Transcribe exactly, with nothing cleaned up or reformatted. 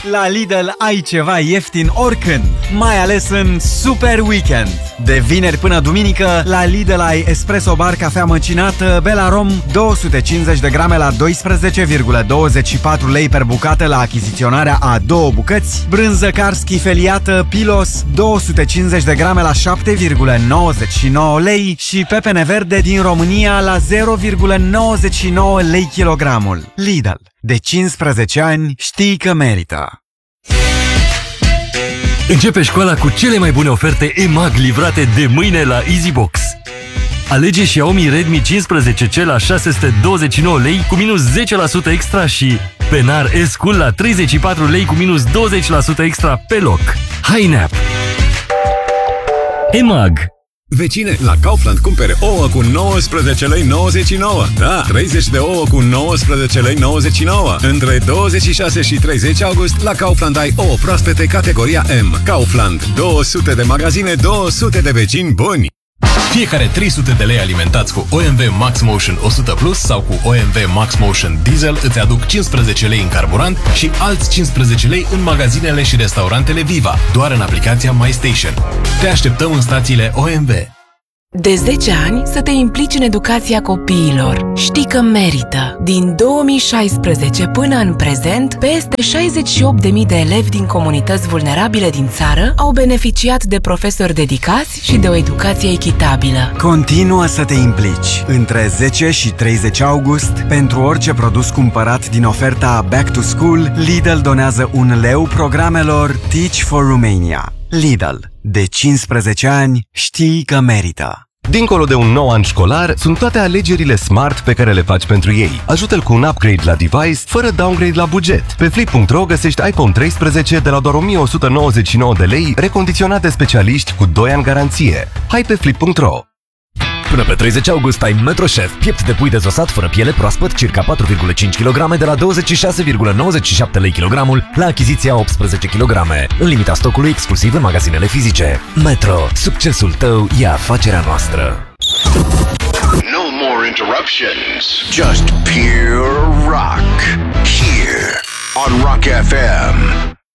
La Lidl ai ceva ieftin oricând, mai ales în Super Weekend. De vineri până duminică, la Lidl ai espresso bar cafea măcinată Belarom două sute cincizeci de grame la doisprezece virgulă douăzeci și patru lei per bucată la achiziționarea a două bucăți, brânză Karski feliată Pilos două sute cincizeci de grame la șapte virgulă nouăzeci și nouă lei și pepene verde din România la zero virgulă nouăzeci și nouă lei kilogramul. Lidl. De cincisprezece ani știi că merită. Începe școala cu cele mai bune oferte E M A G livrate de mâine la EasyBox. Alege Xiaomi Redmi cincisprezece C la șase sute douăzeci și nouă lei cu minus zece la sută extra și Penar S-Cool la treizeci și patru lei cu minus douăzeci la sută extra pe loc. Hai nap! E M A G. Vecine, la Kaufland cumpere ouă cu nouăsprezece lei nouăzeci și nouă. Da, treizeci de ouă cu nouăsprezece lei nouăzeci și nouă. Între douăzeci și șase și treizeci august, la Kaufland ai ouă proaspete categoria M. Kaufland, două sute de magazine, două sute de vecini buni. Fiecare trei sute de lei alimentați cu O M V Max Motion o sută plus sau cu O M V Max Motion Diesel îți aduc cincisprezece lei în carburant și alți cincisprezece lei în magazinele și restaurantele Viva, doar în aplicația MyStation. Te așteptăm în stațiile O M V. De zece ani să te implici în educația copiilor. Știi că merită. Din două mii șaisprezece până în prezent, peste șaizeci și opt de mii de elevi din comunități vulnerabile din țară au beneficiat de profesori dedicați și de o educație echitabilă. Continuă să te implici. Între zece și treizeci august, pentru orice produs cumpărat din oferta Back to School, Lidl donează un leu programelor Teach for Romania. Lidl. De cincisprezece ani știi că merită. Dincolo de un nou an școlar, sunt toate alegerile smart pe care le faci pentru ei. Ajută-l cu un upgrade la device, fără downgrade la buget. Pe flip punct ro găsești iPhone treisprezece de la doar o mie o sută nouăzeci și nouă de lei, recondiționat de specialiști cu doi ani garanție. Hai pe flip punct ro! Până pe treizeci august ai Metrochef, piept de pui dezosat fără piele proaspăt, circa patru virgulă cinci kilograme de la douăzeci și șase virgulă nouăzeci și șapte lei kilogramul la achiziția optsprezece kilograme, în limita stocului exclusiv în magazinele fizice. Metro, succesul tău e afacerea noastră. No more interruptions. Just pure rock. Here on Rock F M.